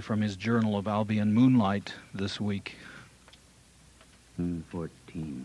from his Journal of Albion Moonlight this week. 14.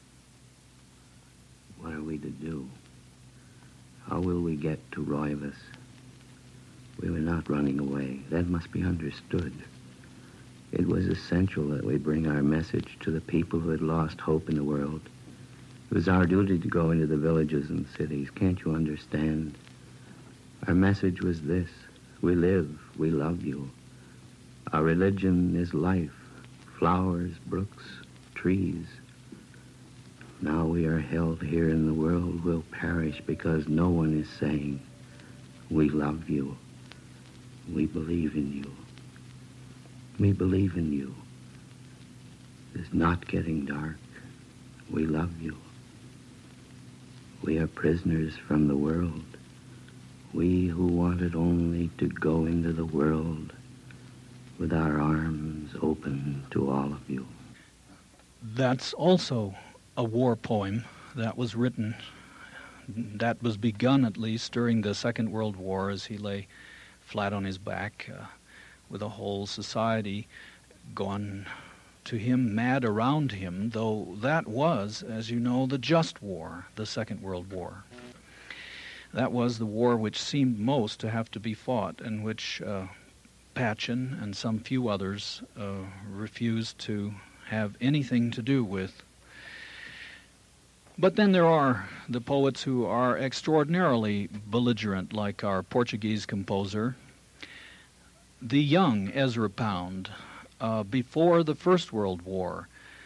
What are we to do? How will we get to Roivas? We were not running away. That must be understood. It was essential that we bring our message to the people who had lost hope in the world. It was our duty to go into the villages and cities. Can't you understand? Our message was this: we live, we love you. Our religion is life, flowers, brooks, trees. Now we are held here in the world, will perish because no one is saying, we love you. We believe in you. We believe in you. It's not getting dark. We love you. We are prisoners from the world. We who wanted only to go into the world with our arms open to all of you. That's also a war poem that was written, that was begun at least during the Second World War as he lay flat on his back with a whole society gone to him, mad around him, though that was, as you know, the just war, the Second World War. That was the war which seemed most to have to be fought, and which Patchen and some few others refused to have anything to do with. But then there are the poets who are extraordinarily belligerent, like our Portuguese composer. The young Ezra Pound, before the First World War,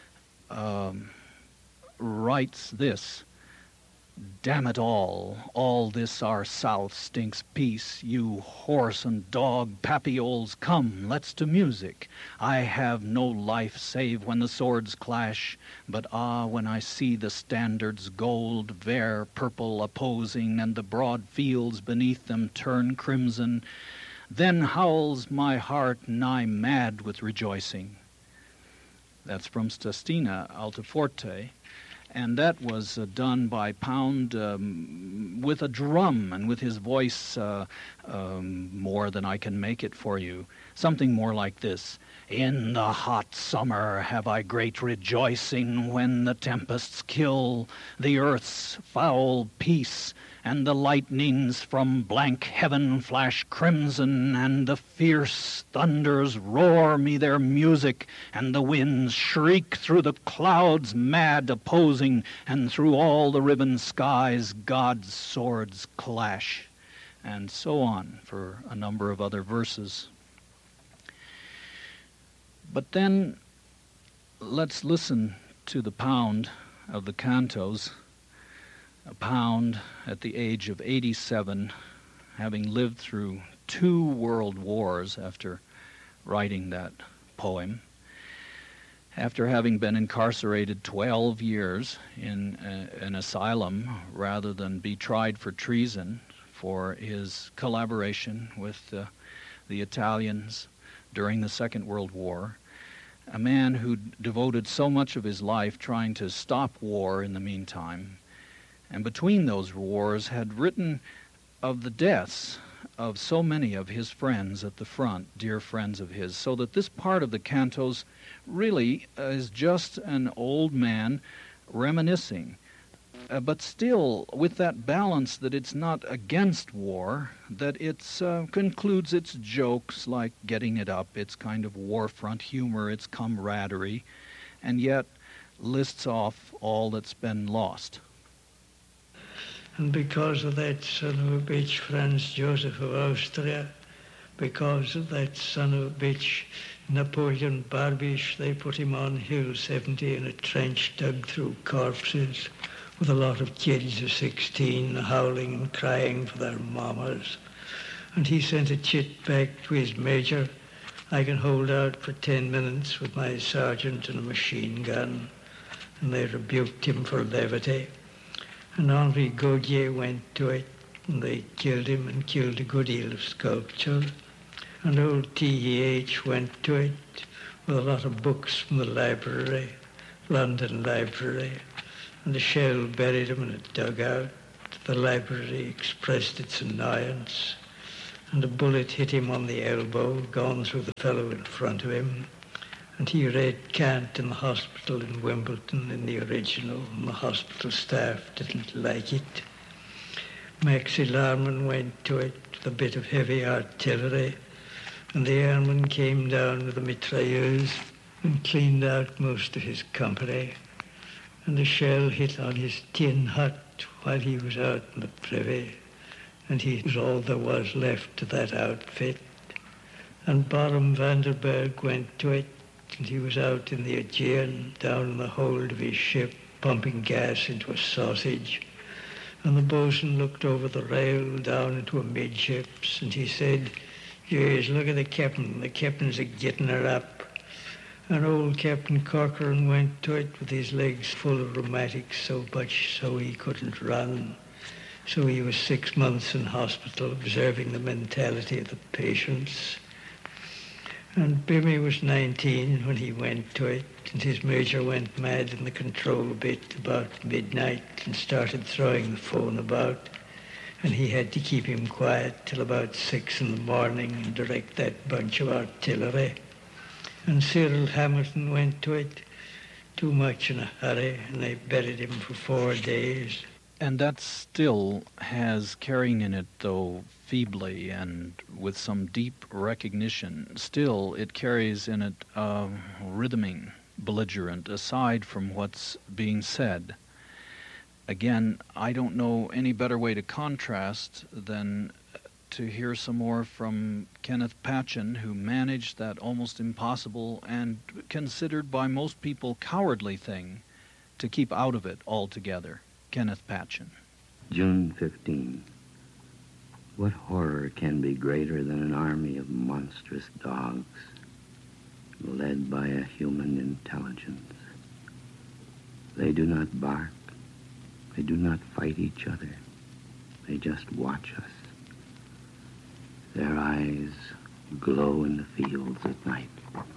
writes this: "Damn it all this our South stinks peace. You horse and dog papioles, come, let's to music. I have no life save when the swords clash, but when I see the standards gold, vare, purple opposing, and the broad fields beneath them turn crimson, then howls my heart nigh mad with rejoicing." That's from Sestina Altaforte. And that was done by Pound with a drum and with his voice more than I can make it for you. Something more like this: "In the hot summer have I great rejoicing when the tempests kill the earth's foul peace, and the lightnings from blank heaven flash crimson, and the fierce thunders roar me their music, and the winds shriek through the clouds mad opposing, and through all the riven skies God's swords clash," and so on for a number of other verses. But then let's listen to the Pound of the cantos. A Pound at the age of 87, having lived through 2 world wars after writing that poem, after having been incarcerated 12 years in an asylum rather than be tried for treason for his collaboration with the Italians during the Second World War, a man who devoted so much of his life trying to stop war in the meantime, and between those wars had written of the deaths of so many of his friends at the front, dear friends of his, so that this part of the cantos really is just an old man reminiscing, but still with that balance that it's not against war, that it concludes its jokes like getting it up, its kind of war front humor, its camaraderie, and yet lists off all that's been lost. And because of that son of a bitch, Franz Joseph of Austria, because of that son of a bitch, Napoleon Barbiche, they put him on Hill 70 in a trench dug through corpses with a lot of kids of 16 howling and crying for their mamas. And he sent a chit back to his major: "I can hold out for 10 minutes with my sergeant and a machine gun." And they rebuked him for levity. And Henri Gaudier went to it, and they killed him and killed a good deal of sculpture. And old T.E.H. went to it with a lot of books from the library, London Library, and the shell buried him in a dugout. The library expressed its annoyance. and a bullet hit him on the elbow, gone through the fellow in front of him. And he read Kant in the hospital in Wimbledon in the original, and the hospital staff didn't like it. Maxie Larman went to it with a bit of heavy artillery, and the airman came down with a mitrailleuse and cleaned out most of his company. And the shell hit on his tin hut while he was out in the privy, and he was all there was left to that outfit. And Borum Vanderberg went to it, and he was out in the Aegean, down in the hold of his ship, pumping gas into a sausage. And the bosun looked over the rail down into amidships, and he said, "Jeez, look at the captain's a-getting her up." And old Captain Corcoran went to it with his legs full of rheumatics so much so he couldn't run. So he was 6 months in hospital observing the mentality of the patients. And Bimmy was 19 when he went to it, and his major went mad in the control bit about midnight and started throwing the phone about. And he had to keep him quiet till about 6 in the morning and direct that bunch of artillery. And Cyril Hamilton went to it, too much in a hurry, and they buried him for 4 days. And that still has, carrying in it, though feebly and with some deep recognition, still it carries in it a rhythming belligerent, aside from what's being said. Again, I don't know any better way to contrast than to hear some more from Kenneth Patchen, who managed that almost impossible and considered by most people cowardly thing to keep out of it altogether. Kenneth Patchen. June 15. What horror can be greater than an army of monstrous dogs led by a human intelligence? They do not bark. They do not fight each other. They just watch us. Their eyes glow in the fields at night.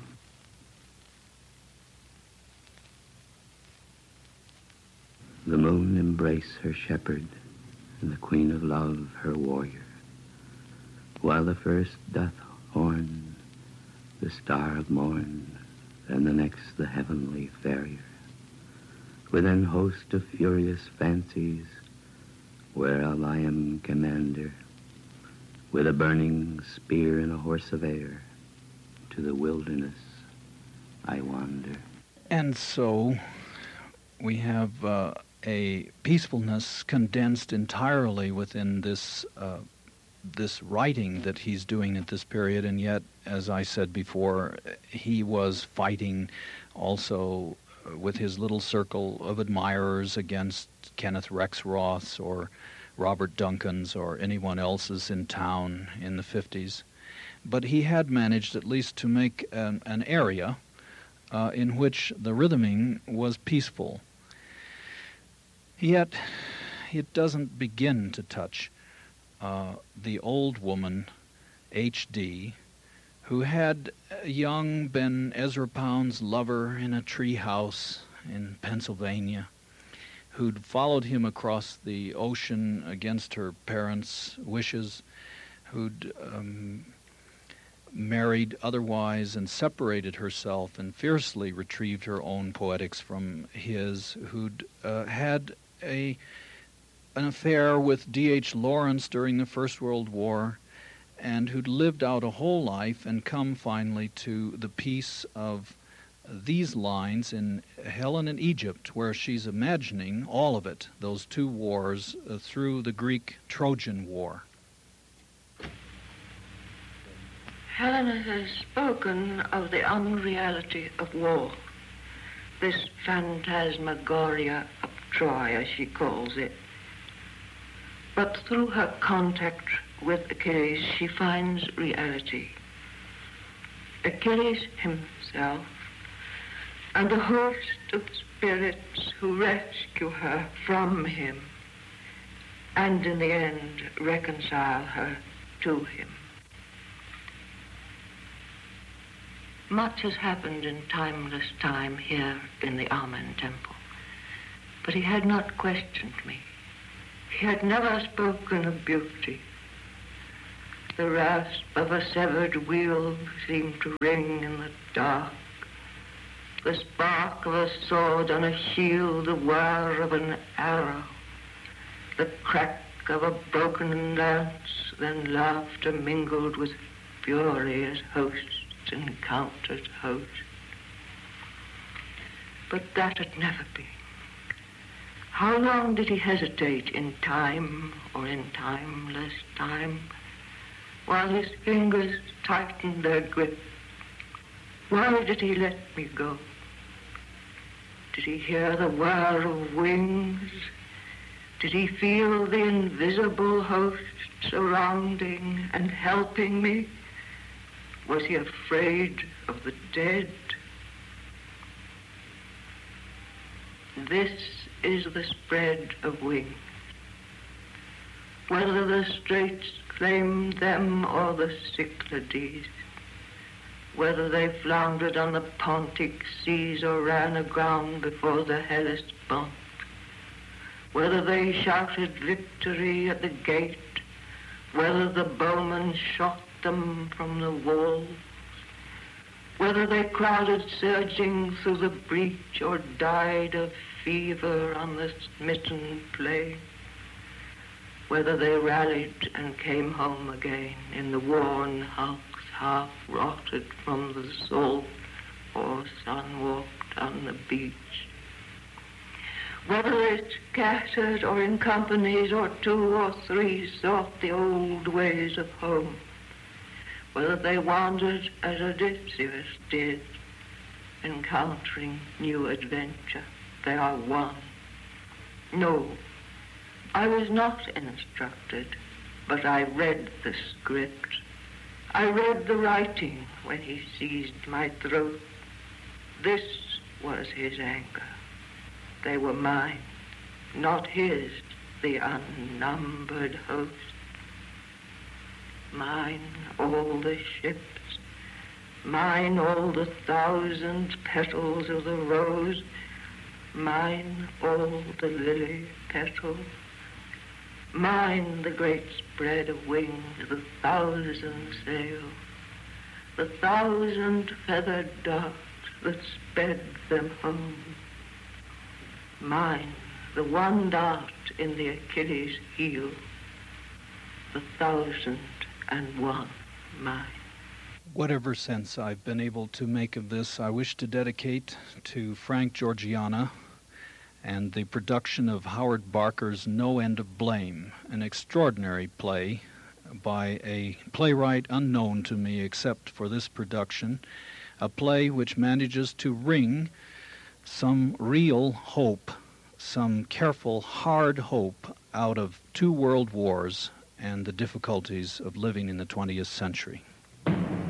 The moon embrace her shepherd, and the queen of love her warrior, while the first doth horn the star of morn, and the next the heavenly farrier, with an host of furious fancies, whereof I am commander, with a burning spear and a horse of air, to the wilderness I wander. And so we have a peacefulness condensed entirely within this this writing that he's doing at this period, and yet, as I said before, he was fighting also with his little circle of admirers against Kenneth Rexroths or Robert Duncan's or anyone else's in town in the 50s. But he had managed at least to make an area in which the rhythming was peaceful. Yet it doesn't begin to touch the old woman, H.D., who had young Ben Ezra Pound's lover in a tree house in Pennsylvania, who'd followed him across the ocean against her parents' wishes, who'd married otherwise and separated herself and fiercely retrieved her own poetics from his, who'd had an affair with D.H. Lawrence during the First World War, and who'd lived out a whole life and come finally to the peace of these lines in Helen in Egypt, where she's imagining all of it, those two wars, through the Greek-Trojan War. Helena has spoken of the unreality of war, this phantasmagoria of Troy, as she calls it. But through her contact with Achilles, she finds reality. Achilles himself and the host of spirits who rescue her from him and in the end reconcile her to him. Much has happened in timeless time here in the Amen Temple, but he had not questioned me. He had never spoken of beauty. The rasp of a severed wheel seemed to ring in the dark. The spark of a sword on a shield, the whir of an arrow, the crack of a broken lance, then laughter mingled with fury as hosts encountered hosts. But that had never been. How long did he hesitate in time or in timeless time, while his fingers tightened their grip? Why did he let me go? Did he hear the whir of wings? Did he feel the invisible host surrounding and helping me? Was he afraid of the dead? This is the spread of wings. Whether the straits claimed them or the Cyclades, whether they floundered on the Pontic seas or ran aground before the Hellespont, whether they shouted victory at the gate, whether the bowmen shot them from the walls, whether they crowded surging through the breach or died of fever on the smitten plain, whether they rallied and came home again in the worn hulks half rotted from the salt or sun-walked on the beach, whether they scattered or in companies or two or three sought the old ways of home, whether they wandered as Odysseus did, encountering new adventure, they are one. No, I was not instructed, but I read the script. I read the writing when he seized my throat. This was his anger. They were mine, not his, the unnumbered host. Mine all the ships, mine all the 1,000 petals of the rose, mine all the lily petals, mine the great spread of wings, the 1,000 sails, the 1,000 feathered darts that sped them home. Mine, the one dart in the Achilles' heel, the 1,001 mine. Whatever sense I've been able to make of this, I wish to dedicate to Frank Georgiana and the production of Howard Barker's No End of Blame, an extraordinary play by a playwright unknown to me except for this production, a play which manages to wring some real hope, some careful, hard hope out of 2 world wars and the difficulties of living in the 20th century.